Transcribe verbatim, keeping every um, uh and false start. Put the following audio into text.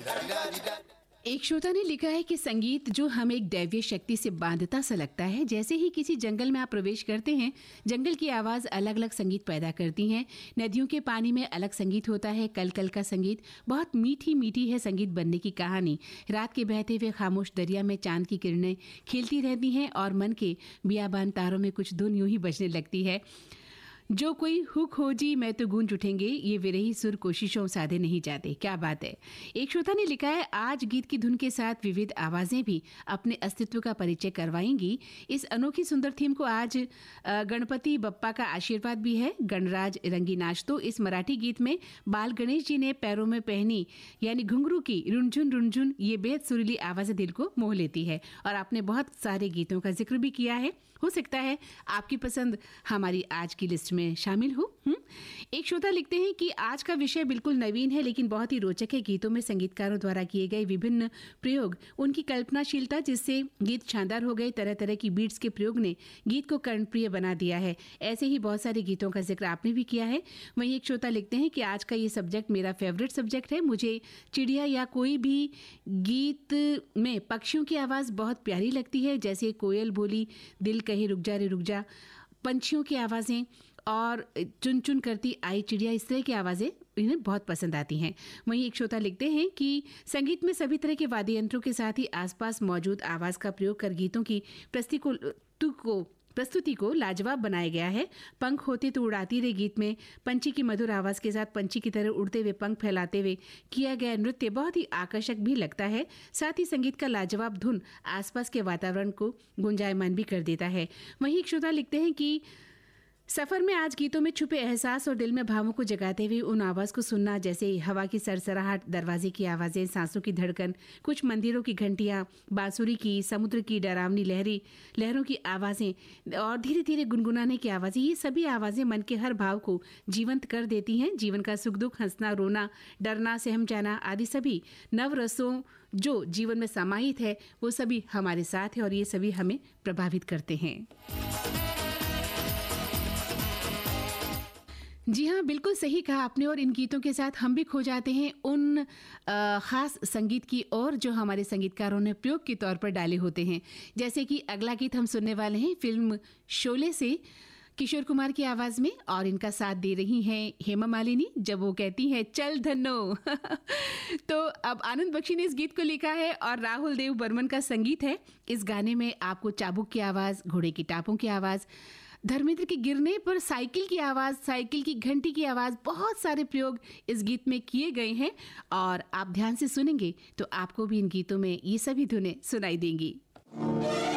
एक श्रोता ने लिखा है कि संगीत जो हमें एक दैवीय शक्ति से बांधता सा लगता है। जैसे ही किसी जंगल में आप प्रवेश करते हैं, जंगल की आवाज़ अलग अलग संगीत पैदा करती हैं। नदियों के पानी में अलग संगीत होता है, कल कल का संगीत। बहुत मीठी मीठी है संगीत बनने की कहानी। रात के बहते हुए खामोश दरिया में चांद की किरणें खिलती रहती हैं और मन के बियाबान तारों में कुछ धुन यूं ही बजने लगती है। जो कोई हु खोजी मैं तो गूंज उठेंगे, ये विरही सुर कोशिशों साधे नहीं जाते। क्या बात है। एक श्रोता ने लिखा है, आज गीत की धुन के साथ विविध आवाजें भी अपने अस्तित्व का परिचय करवाएंगी। इस अनोखी सुंदर थीम को आज गणपति बप्पा का आशीर्वाद भी है। गणराज रंगी नाच। तो इस मराठी गीत में बाल गणेश जी ने पैरों में पहनी यानी घुंघरू की रुनझुन रुनझुन ये बेहद सुरीली आवाज़ें दिल को मोह लेती है। और आपने बहुत सारे गीतों का जिक्र भी किया है। हो सकता है आपकी पसंद हमारी आज की लिस्ट में शामिल हो। हुँ? एक श्रोता लिखते हैं कि आज का विषय बिल्कुल नवीन है लेकिन बहुत ही रोचक है। गीतों में संगीतकारों द्वारा किए गए विभिन्न प्रयोग, उनकी कल्पनाशीलता जिससे गीत शानदार हो गए। तरह तरह की बीट्स के प्रयोग ने गीत को कर्णप्रिय बना दिया है। ऐसे ही बहुत सारे गीतों का जिक्र आपने भी किया है। वहीं एक श्रोता लिखते हैं कि आज का ये सब्जेक्ट मेरा फेवरेट सब्जेक्ट है। मुझे चिड़िया या कोई भी गीत में पक्षियों की आवाज़ बहुत प्यारी लगती है, जैसे कोयल बोली, दिल कहे रुक जा रे रुक जा, पंछियों की आवाज़ें और चुन चुन करती आई चिड़िया, इस तरह की आवाज़ें इन्हें बहुत पसंद आती हैं। वहीं एक श्रोता लिखते हैं कि संगीत में सभी तरह के वाद्य यंत्रों के साथ ही आसपास मौजूद आवाज़ का प्रयोग कर गीतों की प्रस्तुति को प्रस्तुति को लाजवाब बनाया गया है। पंख होते तो उड़ाती रे गीत में पंछी की मधुर आवाज़ के साथ पंछी की तरह उड़ते हुए पंख फैलाते हुए किया गया नृत्य बहुत ही आकर्षक भी लगता है। साथ ही संगीत का लाजवाब धुन आसपास के वातावरण को गुंजायमान भी कर देता है। वहीं एक श्रोता लिखते हैं कि सफ़र में आज गीतों में छुपे एहसास और दिल में भावों को जगाते हुए उन आवाज़ को सुनना, जैसे हवा की सरसराहट, दरवाजे की आवाज़ें, सांसों की धड़कन, कुछ मंदिरों की घंटियाँ, बांसुरी की, समुद्र की डरावनी लहरी लहरों की आवाज़ें और धीरे धीरे गुनगुनाने की आवाज़ें, ये सभी आवाज़ें मन के हर भाव को जीवंत कर देती हैं। जीवन का सुख दुख, हंसना रोना, डरना सहम जाना आदि सभी नव रसों जो जीवन में समाहित है वो सभी हमारे साथ है और ये सभी हमें प्रभावित करते हैं। जी हाँ, बिल्कुल सही कहा आपने। और इन गीतों के साथ हम भी खो जाते हैं उन ख़ास संगीत की ओर जो हमारे संगीतकारों ने प्रयोग के तौर पर डाले होते हैं। जैसे कि अगला गीत हम सुनने वाले हैं फिल्म शोले से, किशोर कुमार की आवाज़ में, और इनका साथ दे रही हैं हेमा मालिनी जब वो कहती हैं चल धन्नो। तो अब आनंद बख्शी ने इस गीत को लिखा है और राहुल देव बर्मन का संगीत है। इस गाने में आपको चाबुक की आवाज़, घोड़े की टापों की आवाज़, धर्मेंद्र के गिरने पर साइकिल की आवाज़, साइकिल की घंटी की आवाज़, बहुत सारे प्रयोग इस गीत में किए गए हैं और आप ध्यान से सुनेंगे तो आपको भी इन गीतों में ये सभी धुनें सुनाई देंगी।